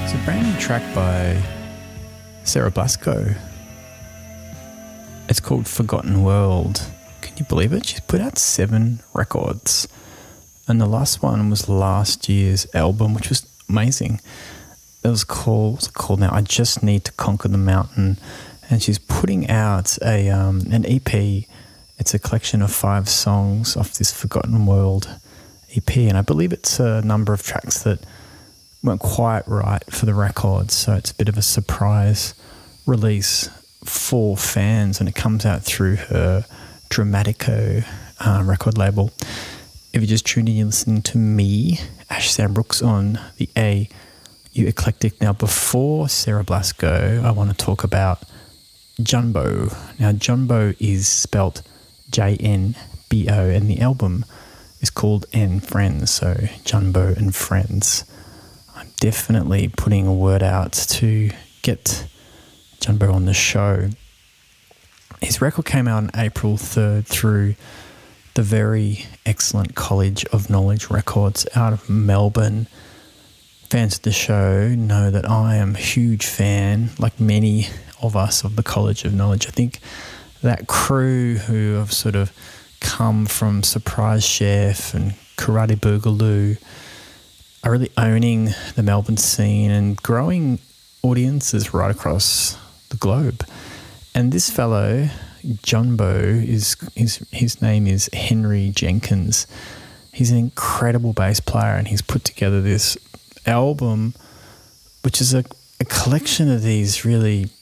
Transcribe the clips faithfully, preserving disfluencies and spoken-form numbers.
It's a brand new track by Sarah Blasco. It's called Forgotten World. Can you believe it? She's put out seven records. And the last one was last year's album, which was amazing. It was called, what's it called now? I Just Need to Conquer the Mountain. And she's putting out a um, an E P. It's a collection of five songs off this Forgotten World E P. And I believe it's a number of tracks that weren't quite right for the record. So it's a bit of a surprise release for fans, and it comes out through her Dramatico uh, record label. If you just tuned in, you're listening to me, Ash Sandbrooks, on the A U Eclectic. Now, before Sarah Blasco, I want to talk about Junbo. Now, Junbo is spelt J N B O, and the album is called And Friends, so Junbo and Friends. I'm definitely putting a word out to get Junbo on the show. His record came out on April third through the very excellent College of Knowledge Records out of Melbourne. Fans of the show know that I am a huge fan, like many of us, of the College of Knowledge. I think that crew who have sort of come from Surprise Chef and Karate Boogaloo are really owning the Melbourne scene and growing audiences right across the globe. And this fellow, Junbo, is his his name is Henry Jenkins. He's an incredible bass player, and he's put together this album, which is a, a collection of these really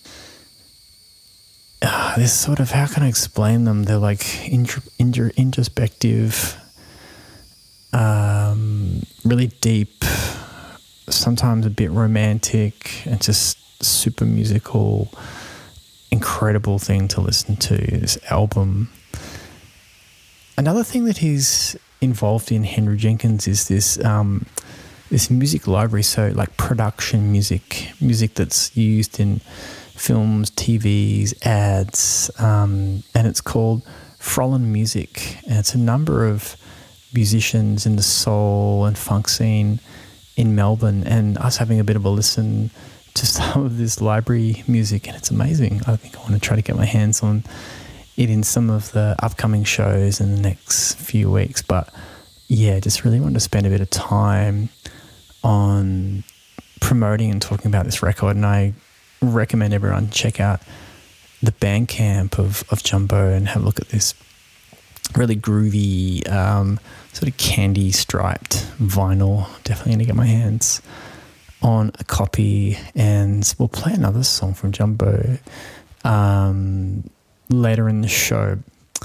uh, this sort of, how can I explain them? They're like intro, intro, introspective, um, really deep, sometimes a bit romantic, and just super musical, incredible thing to listen to, this album. Another thing that he's involved in, Henry Jenkins, is this um, this music library, so like production music, music that's used in films, T Vs, ads, um, and it's called Frolin Music, and it's a number of musicians in the soul and funk scene in Melbourne, and us having a bit of a listen to some of this library music, and it's amazing. I think I want to try to get my hands on it in some of the upcoming shows in the next few weeks. But yeah, just really wanted to spend a bit of time on promoting and talking about this record, and I recommend everyone check out the Bandcamp of, of Junbo and have a look at this really groovy, um, sort of candy striped vinyl. Definitely going to get my hands on a copy, and we'll play another song from Junbo um, later in the show.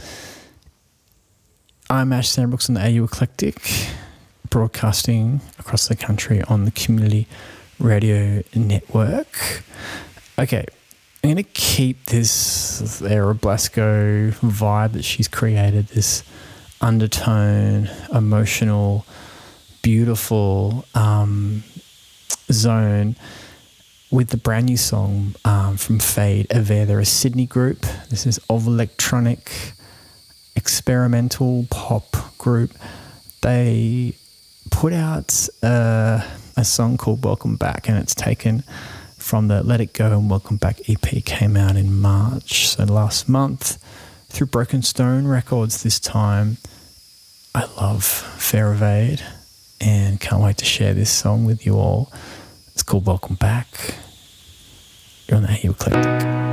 I'm Ash Sandbrooks on the A U Eclectic, broadcasting across the country on the Community Radio Network. Okay, I'm going to keep this Sarah Blasco vibe that she's created, this undertone, emotional, beautiful um, zone, with the brand new song um, from Fade Aver. They're a Sydney group. This is of electronic, experimental pop group. They put out uh, a song called Welcome Back, and it's taken from the Let It Go and Welcome Back E P, came out in March, so last month, through Broken Stone Records this time. I love Fair Evade and can't wait to share this song with you all. It's called Welcome Back. You're on the A U Eclectic.